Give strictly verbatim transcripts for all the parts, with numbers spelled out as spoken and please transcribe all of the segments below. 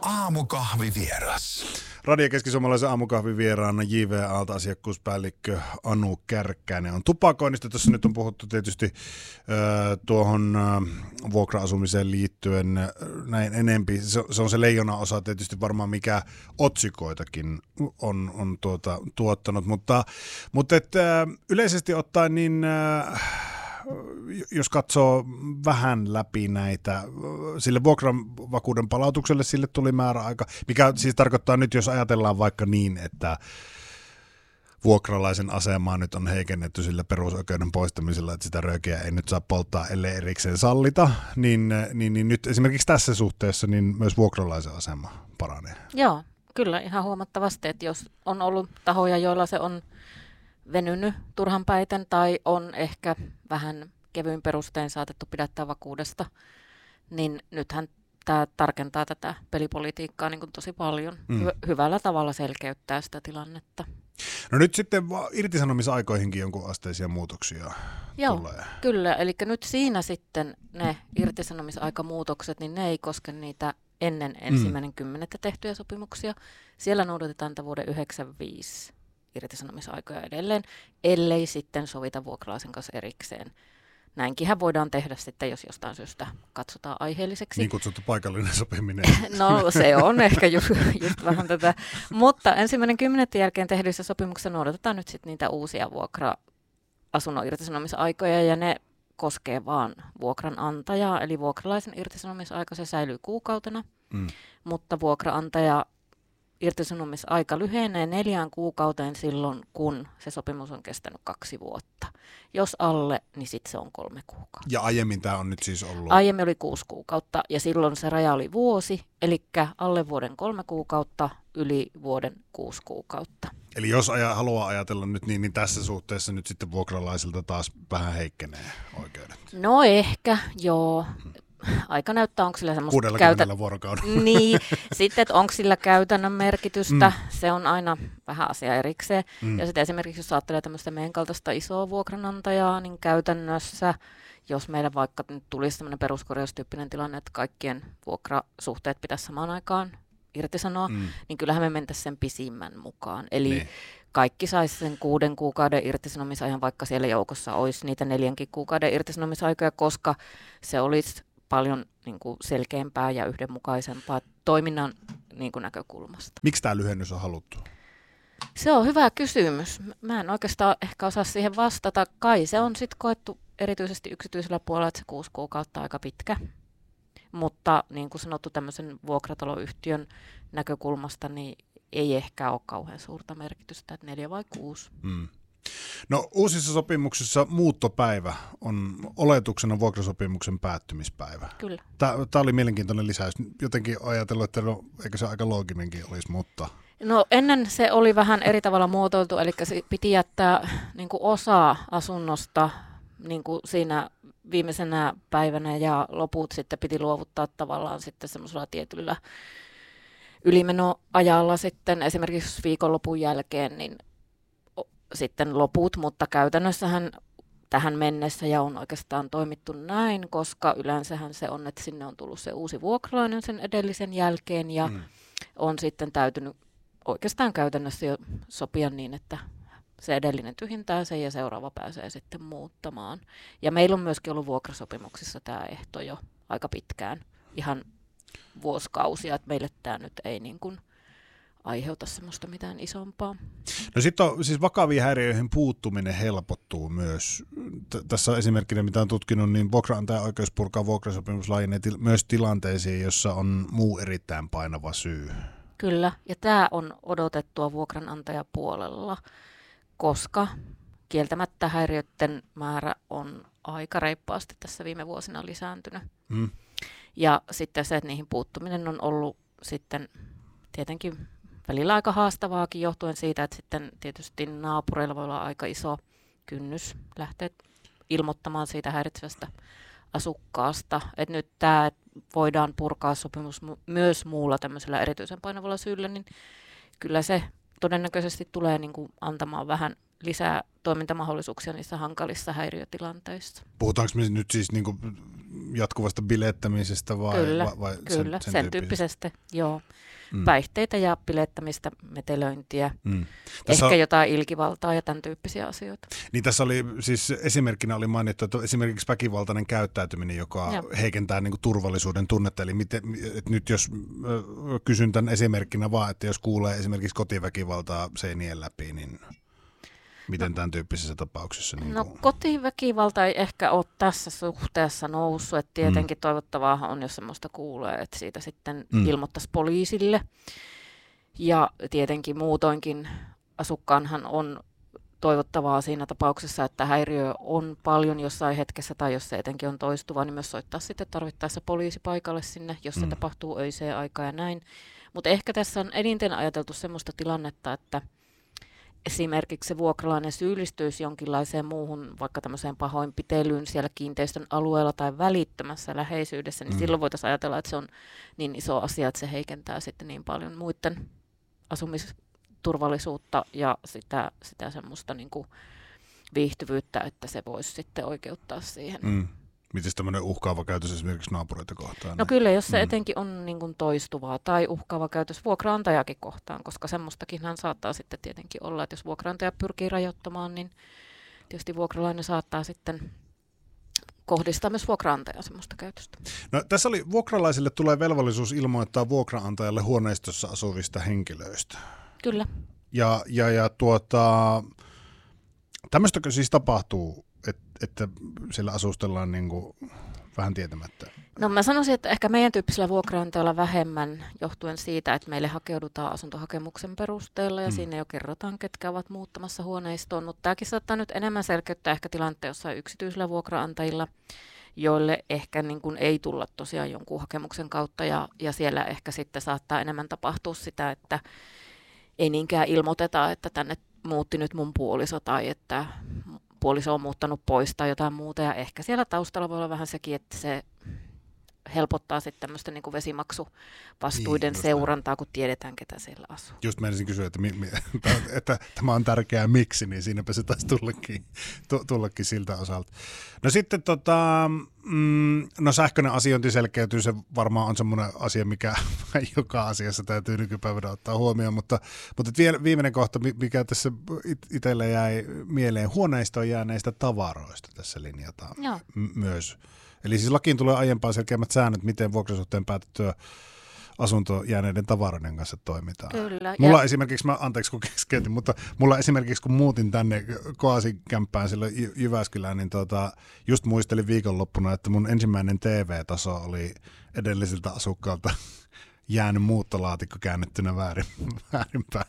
Aamukahvivieras. Radio Keski-Suomalaisen aamukahvivieraana J V A:lta asiakkuuspäällikkö Anu Kärkkäinen on tupakoinnista. Tuossa nyt on puhuttu tietysti äh, tuohon äh, vuokra-asumiseen liittyen äh, näin enempi. Se, se on se leijona osa tietysti varmaan, mikä otsikoitakin on, on tuota, tuottanut. Mutta, mutta et, äh, yleisesti ottaen niin... Äh, jos katsoo vähän läpi näitä, sille vuokravakuuden palautukselle sille tuli määräaika, mikä siis tarkoittaa nyt, jos ajatellaan vaikka niin, että vuokralaisen asemaa nyt on heikennetty sillä perusoikeuden poistamisella, että sitä röökiä ei nyt saa polttaa, ellei erikseen sallita, niin, niin, niin nyt esimerkiksi tässä suhteessa niin myös vuokralaisen asema paranee. Joo, kyllä ihan huomattavasti, että jos on ollut tahoja, joilla se on venynyt turhan päiten tai on ehkä vähän kevyin perustein saatettu pidättää vakuudesta, niin nythän tämä tarkentaa tätä pelipolitiikkaa niin kuin tosi paljon. Mm. Hy- hyvällä tavalla selkeyttää sitä tilannetta. No nyt sitten irtisanomisaikoihinkin jonkun asteisia muutoksia Joo, tulee. Kyllä. Eli nyt siinä sitten ne irtisanomisaikamuutokset, niin ne ei koske niitä ennen ensimmäinen mm. kymmenettä tehtyjä sopimuksia. Siellä noudatetaan tämän vuoden yhdeksänkymmentäviisi irtisanomisaikoja edelleen, ellei sitten sovita vuokralaisen kanssa erikseen. Näinkinhän voidaan tehdä sitten, jos jostain syystä katsotaan aiheelliseksi. Niin kutsuttu paikallinen sopiminen. No se on ehkä just, just vähän tätä. Mutta ensimmäinen kymmenettä jälkeen tehdyissä sopimuksissa noudatetaan nyt sitten niitä uusia vuokra-asunnon irtisanomisaikoja, ja ne koskee vaan vuokranantajaa. Eli vuokralaisen irtisanomisaika se säilyy kuukautena, mm. mutta vuokraantaja irtisanomisaika lyhenee neljään kuukauteen silloin, kun se sopimus on kestänyt kaksi vuotta. Jos alle, niin sitten se on kolme kuukautta. Ja aiemmin tämä on nyt siis ollut? Aiemmin oli kuusi kuukautta ja silloin se raja oli vuosi, eli alle vuoden kolme kuukautta, yli vuoden kuusi kuukautta. Eli jos aja, haluaa ajatella nyt niin, niin tässä suhteessa nyt sitten vuokralaisilta taas vähän heikkenee oikeudet? No ehkä, joo. Aika näyttää, onko sillä semmoista kuudellakymmenellä vuorokaudella. Niin, sitten, että onko sillä käytännön merkitystä, mm. se on aina vähän asia erikseen. Mm. Ja sitten esimerkiksi, jos ajattelee tämmöistä meidän kaltaista isoa vuokranantajaa, niin käytännössä, jos meillä vaikka nyt tulisi tämmöinen peruskorjaustyyppinen tilanne, että kaikkien vuokrasuhteet pitäisi samaan aikaan irtisanoa, mm. niin kyllähän me mentäisiin sen pisimmän mukaan. Eli niin. Kaikki saisi sen kuuden kuukauden irtisanomisajan, vaikka siellä joukossa olisi niitä neljänkin kuukauden irtisanomisaikoja, koska se olisi paljon niin kuin selkeämpää ja yhdenmukaisempaa toiminnan niin kuin näkökulmasta. Miksi tämä lyhennys on haluttu? Se on hyvä kysymys. Mä en oikeastaan ehkä osaa siihen vastata. Kai se on sitten koettu erityisesti yksityisellä puolella, että se kuusi kuukautta aika pitkä. Mutta niin kuin sanottu, tämmöisen vuokrataloyhtiön näkökulmasta niin ei ehkä ole kauhean suurta merkitystä, että neljä vai kuusi. Mm. No uusissa sopimuksissa muuttopäivä on oletuksena vuokrasopimuksen päättymispäivä. Kyllä. Tämä oli mielenkiintoinen lisäys. Jotenkin ajatellut, että no, eikö se aika looginenkin olisi, mutta... No ennen se oli vähän eri tavalla muotoiltu, eli piti jättää niin kuin osa asunnosta niin kuin siinä viimeisenä päivänä ja loput sitten piti luovuttaa tavallaan sitten semmoisella tietyllä ylimenoajalla sitten esimerkiksi viikonlopun jälkeen, niin sitten loput, mutta käytännössähän tähän mennessä ja on oikeastaan toimittu näin, koska yleensähän se on, että sinne on tullut se uusi vuokralainen sen edellisen jälkeen ja mm. on sitten täytynyt oikeastaan käytännössä jo sopia niin, että se edellinen tyhjentää sen ja seuraava pääsee sitten muuttamaan. Ja meillä on myöskin ollut vuokrasopimuksissa tämä ehto jo aika pitkään, ihan vuosikausia, että meille tämä nyt ei niin kuin aiheuta semmoista mitään isompaa. No sitten on siis vakaviin häiriöihin puuttuminen helpottuu myös. T- tässä on esimerkkinä, mitä on tutkinut, niin vuokraantajan oikeus purkaa vuokrasopimus laajenee til- myös tilanteisiin, jossa on muu erittäin painava syy. Kyllä, ja tämä on odotettua vuokranantajapuolella, koska kieltämättä häiriöiden määrä on aika reippaasti tässä viime vuosina lisääntynyt. Mm. Ja sitten se, että niihin puuttuminen on ollut sitten tietenkin välillä aika haastavaakin johtuen siitä, että sitten tietysti naapureilla voi olla aika iso kynnys lähteä ilmoittamaan siitä häiritsevästä asukkaasta. Että nyt tämä, että voidaan purkaa sopimus myös muulla tämmöisellä erityisen painavalla syyllä, niin kyllä se todennäköisesti tulee niin kuin antamaan vähän lisää toimintamahdollisuuksia niissä hankalissa häiriötilanteissa. Puhutaanko me nyt siis niinku jatkuvasta bilettämisestä vai, kyllä, vai, vai kyllä, sen, sen, sen tyyppisestä, joo. Mm. Päihteitä ja bilettämistä, metelöintiä, mm. ehkä on jotain ilkivaltaa ja tämän tyyppisiä asioita. Niin tässä oli siis esimerkkinä oli mainittu, että esimerkiksi väkivaltainen käyttäytyminen, joka Joo. heikentää niin kuin turvallisuuden tunnetta. Eli miten, että nyt jos kysyn tämän esimerkkinä vaan, että jos kuulee esimerkiksi kotiväkivaltaa seinien läpi, niin miten no, tämän tyyppisissä tapauksissa? Niin no kuin kotiväkivalta ei ehkä ole tässä suhteessa noussut, että tietenkin mm. toivottavaa on, jos semmoista kuulee, että siitä sitten mm. ilmoittaisi poliisille. Ja tietenkin muutoinkin asukkaanhan on toivottavaa siinä tapauksessa, että häiriö on paljon jossain hetkessä tai jos se etenkin on toistuva, niin myös soittaa sitten tarvittaessa poliisi paikalle sinne, jos mm. se tapahtuu öiseen aikaan ja näin. Mutta ehkä tässä on eniten ajateltu semmoista tilannetta, että esimerkiksi se vuokralainen syyllistyisi jonkinlaiseen muuhun, vaikka tämmöiseen pahoinpitelyyn siellä kiinteistön alueella tai välittömässä läheisyydessä, niin mm. silloin voitaisiin ajatella, että se on niin iso asia, että se heikentää sitten niin paljon muiden asumisturvallisuutta ja sitä, sitä semmoista niin kuin viihtyvyyttä, että se voisi sitten oikeuttaa siihen. Mm. Miten tämmöinen uhkaava käytös esimerkiksi naapureita kohtaan? No kyllä, jos se mm. etenkin on niin kuin toistuvaa tai uhkaava käytös vuokraantajakin kohtaan, koska semmoistakin hän saattaa sitten tietenkin olla, että jos vuokraantaja pyrkii rajoittamaan, niin tietysti vuokralainen saattaa sitten kohdistaa myös vuokraantajan semmoista käytöstä. No tässä oli vuokralaisille tulee velvollisuus ilmoittaa vuokraantajalle huoneistossa asuvista henkilöistä. Kyllä. Ja, ja, ja tuota, tämmöistäkö siis tapahtuu? Et, että siellä asustellaan niin kuin vähän tietämättä? No mä sanoisin, että ehkä meidän tyyppisellä vuokraantajalla vähemmän johtuen siitä, että meille hakeudutaan asuntohakemuksen perusteella ja mm. siinä jo kerrotaan, ketkä ovat muuttamassa huoneistoon. Mutta tämäkin saattaa nyt enemmän selkeyttää ehkä tilanteen jossain yksityisillä vuokraantajilla, joille ehkä niin kuin ei tulla tosiaan jonkun hakemuksen kautta ja, ja siellä ehkä sitten saattaa enemmän tapahtua sitä, että ei niinkään ilmoiteta, että tänne muutti nyt mun puoliso tai että puoliso on muuttanut pois tai jotain muuta, ja ehkä siellä taustalla voi olla vähän sekin, että se helpottaa sitten tämmöistä niin kuin vesimaksuvastuiden niin, seurantaa, kun tiedetään, ketä siellä asuu. Just menisin kysyä, että, mi, mi, että, että tämä on tärkeää miksi, niin siinäpä se taisi tullakin, tullakin siltä osalta. No sitten tota, mm, no sähköinen asiointi selkeytyy, se varmaan on semmoinen asia, mikä joka asiassa täytyy nykypäivänä ottaa huomioon, mutta, mutta vielä viimeinen kohta, mikä tässä itselle jäi mieleen, huoneistoon jääneistä tavaroista tässä linjataan m- myös. Eli siis lakiin tulee aiempaa selkeämmät säännöt, miten vuokrasuhteen päätettyä asuntoon jääneiden tavaroiden kanssa toimitaan. Kyllä. Mulla ja esimerkiksi, mä anteeksi kun keskeytin, mutta mulla esimerkiksi kun muutin tänne Koasin-kämppään silloin Jy- Jyväskylään, niin tota, just muistelin viikonloppuna, että mun ensimmäinen T V-taso oli edellisiltä asukkaalta jäänyt muuttolaatikko käännettynä väärin, väärinpäin.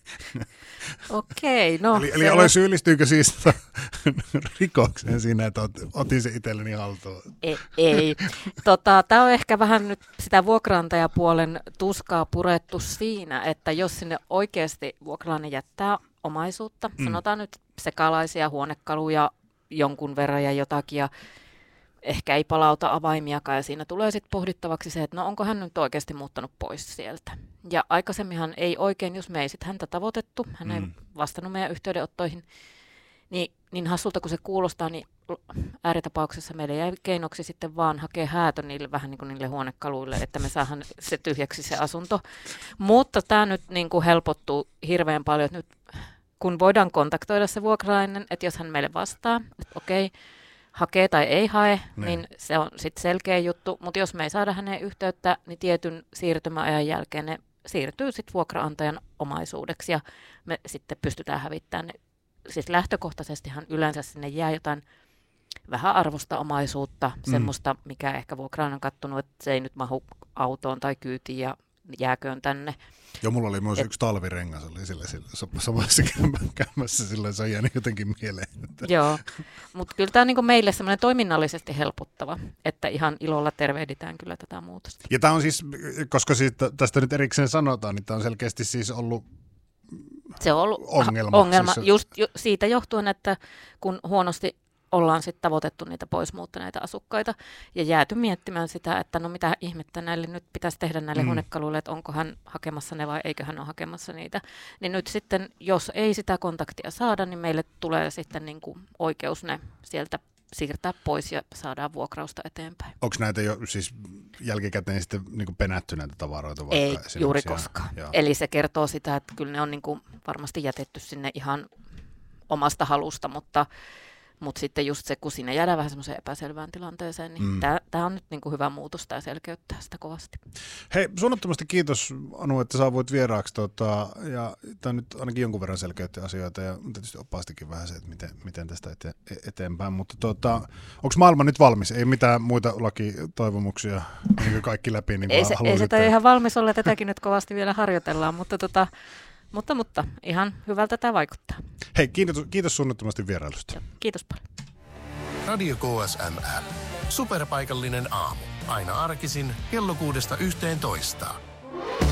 Okei, no. Eli, eli olen syyllistyykö siis rikokseen siinä, että otin se itselleni haltuun? Ei. ei. Tota, tämä on ehkä vähän nyt sitä vuokraantajapuolen tuskaa purettu siinä, että jos sinne oikeasti vuokralainen jättää omaisuutta, mm. sanotaan nyt sekalaisia huonekaluja jonkun verran ja jotakin, ja ehkä ei palauta avaimiakaan, ja siinä tulee sitten pohdittavaksi se, että no onko hän nyt oikeasti muuttanut pois sieltä. Ja aikaisemminhan ei oikein, jos me ei sitten häntä tavoitettu, hän mm. ei vastannut meidän yhteydenottoihin, niin, niin hassulta kun se kuulostaa, niin ääritapauksessa meille jäi keinoksi sitten vaan hakea häätö niille vähän niin kuin niille huonekaluille, että me saadaan se tyhjäksi se asunto. Mutta tämä nyt niin kuin helpottuu hirveän paljon, että nyt kun voidaan kontaktoida se vuokralainen, että jos hän meille vastaa, että okei, hakee tai ei hae, ne. niin se on sitten selkeä juttu, mutta jos me ei saada hänen yhteyttä, niin tietyn siirtymäajan jälkeen ne siirtyy sitten vuokraantajan omaisuudeksi ja me sitten pystytään hävittämään ne. Siis lähtökohtaisestihan yleensä sinne jää jotain vähän arvosta omaisuutta, mm. semmoista, mikä ehkä vuokraan on kattonut, että se ei nyt mahu autoon tai kyytiin ja jääköön tänne. Joo, mulla oli myös Et, yksi talvirengas, oli sillä, sillä samassa käymässä, sillä se on jäänyt jotenkin mieleen. Joo, mutta kyllä tämä on niinku meille semmoinen toiminnallisesti helpottava, että ihan ilolla tervehditään kyllä tätä muutosta. Ja tämä on siis, koska siitä, tästä nyt erikseen sanotaan, niin tämä on selkeästi siis ollut Se on ollut ongelma. ongelma siis just ju, siitä johtuen, että kun huonosti ollaan sitten tavoitettu niitä pois muuttaneita asukkaita ja jääty miettimään sitä, että no mitä ihmettä näille nyt pitäisi tehdä näille mm. huonekaluille, että onko hän hakemassa ne vai eikö hän ole hakemassa niitä. Niin nyt sitten, jos ei sitä kontaktia saada, niin meille tulee sitten niin kuin oikeus ne sieltä siirtää pois ja saadaan vuokrausta eteenpäin. Onko näitä jo siis jälkikäteen sitten niin kuin penätty näitä tavaroita? Vaikka ei juuri koskaan. Ja, Eli se kertoo sitä, että kyllä ne on niin kuin varmasti jätetty sinne ihan omasta halusta, mutta Mutta sitten just se, kun siinä jäädään vähän semmoiseen epäselvään tilanteeseen, niin mm. tämä on nyt niinku hyvä muutos, tämä selkeyttää sitä kovasti. Hei, suunnattomasti kiitos Anu, että saavuit vieraaksi. Tota, ja tämä nyt ainakin jonkun verran selkeytti asioita ja tietysti opastikin vähän se, että miten, miten tästä ete, eteenpäin. Mutta tota, onko maailma nyt valmis? Ei mitään muita lakitoivomuksia, niin kaikki läpi? Niin ei se, ei se tai ihan valmis olla, tätäkin nyt kovasti vielä harjoitellaan, mutta tota... Mutta, mutta ihan hyvältä tämä vaikuttaa. Hei, kiitos, kiitos suunnattomasti vierailusta. Joo, kiitos paljon. Radio K S M L. Superpaikallinen aamu. Aina arkisin kello kuudesta yhteentoista.